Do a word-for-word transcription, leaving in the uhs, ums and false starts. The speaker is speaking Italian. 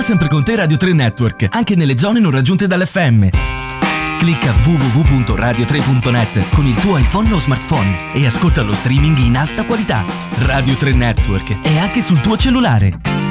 sempre con te Radio tre Network, anche nelle zone non raggiunte dall'F M. Clicca w w w punto radio tre punto net con il tuo iPhone o smartphone e ascolta lo streaming in alta qualità. Radio tre Network è anche sul tuo cellulare.